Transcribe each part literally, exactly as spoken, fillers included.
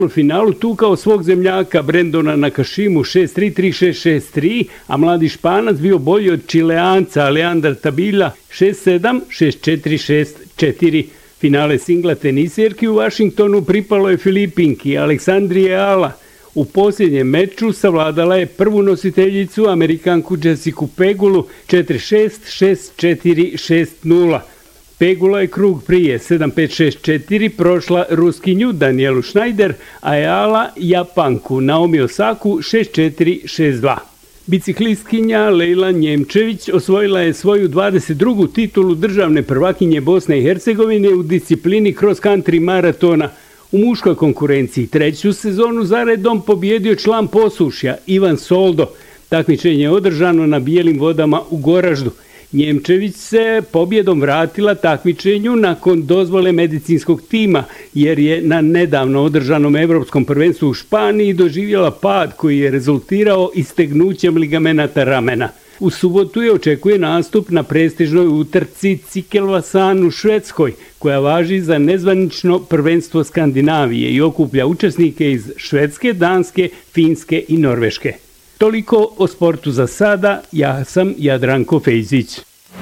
U finalu tukao svog zemljaka Brendona Nakashimu šest tri, tri šest, šest tri, a mladi Španac bio bolji od Čileanca Leandra Tabila šest sedam, šest četiri, šest četiri. Finale singla tenisirki u Vašingtonu pripalo je Filipinki Aleksandrije Ala. U posljednjem meču savladala je prvu nositeljicu Amerikanku Jessicu Pegulu četiri šest, šest četiri, šest nula. Pegula je krug prije sedam pet šest četiri prošla Ruskinju Danielu Schneider, a je Ala Japanku Naomi Osaku šest četiri, šest dva. Biciklistkinja Lejla Njemčević osvojila je svoju dvadeset drugu titulu državne prvakinje Bosne i Hercegovine u disciplini cross country maratona. U muškoj konkurenciji treću sezonu zaredom pobjedio član Posušja Ivan Soldo. Takmičenje je održano na Bijelim vodama u Goraždu. Njemčević se pobjedom vratila takmičenju nakon dozvole medicinskog tima, jer je na nedavno održanom evropskom prvenstvu u Španiji doživjela pad koji je rezultirao istegnućem ligamenata ramena. U subotu je očekuje nastup na prestižnoj utrci Cikelvasan u Švedskoj, koja važi za nezvanično prvenstvo Skandinavije i okuplja učesnike iz Švedske, Danske, Finske i Norveške. Toliko o sportu za sada, ja sam Jadranko Fejzić.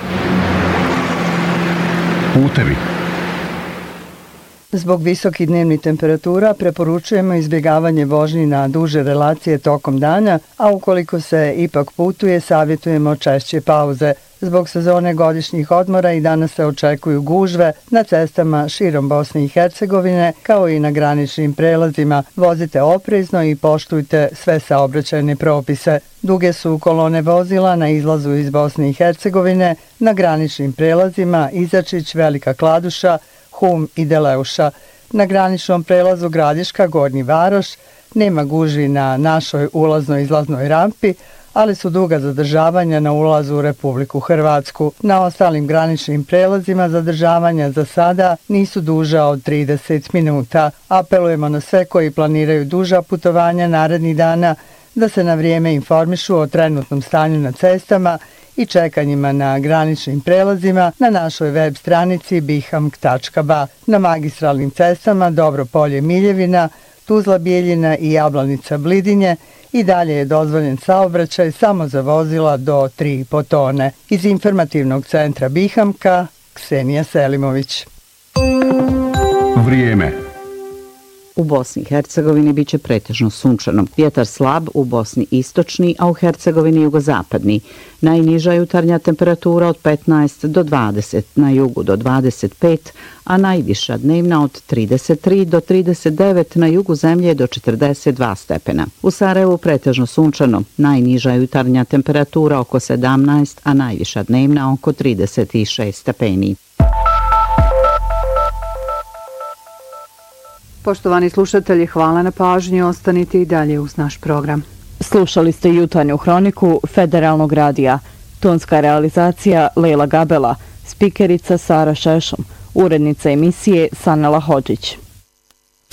Putevi. Zbog visokih dnevnih temperatura preporučujemo izbjegavanje vožnji na duže relacije tokom dana, a ukoliko se ipak putuje, savjetujemo češće pauze. Zbog sezone godišnjih odmora i danas se očekuju gužve na cestama širom Bosne i Hercegovine, kao i na graničnim prelazima. Vozite oprezno i poštujte sve saobraćajne propise. Duge su kolone vozila na izlazu iz Bosne i Hercegovine, na graničnim prelazima Izačić, Velika Kladuša, Hum i Deleuša. Na graničnom prelazu Gradiška, Gornji Varoš, nema gužvi na našoj ulaznoj izlaznoj rampi, ali su duga zadržavanja na ulazu u Republiku Hrvatsku. Na ostalim graničnim prelazima zadržavanja za sada nisu duža od trideset minuta. Apelujemo na sve koji planiraju duža putovanja narednih dana da se na vrijeme informišu o trenutnom stanju na cestama i čekanjima na graničnim prelazima na našoj web stranici bihamk tačka ba. Na magistralnim cestama Dobro Polje Miljevina, Tuzla Bijeljina i Jablanica Blidinje i dalje je dozvoljen saobraćaj samo za vozila do tri i po tone. Iz informativnog centra Bihamka, Ksenija Selimović. Vrijeme. U Bosni i Hercegovini biće pretežno sunčano. Vjetar slab, u Bosni istočni, a u Hercegovini jugozapadni. Najniža jutarnja temperatura od petnaest do dvadeset, na jugu do dvadeset pet, a najviša dnevna od trideset tri do trideset devet, na jugu zemlje do četrdeset dva stepena. U Sarajevu pretežno sunčano, najniža jutarnja temperatura oko sedamnaest, a najviša dnevna oko trideset šest stepeni. Poštovani slušatelji, hvala na pažnji, ostanite i dalje uz naš program. Slušali ste jutarnju hroniku Federalnog radija. Tonska realizacija Lejla Gabela, spikerica Sara Šešom, urednica emisije Sanela Hodžić.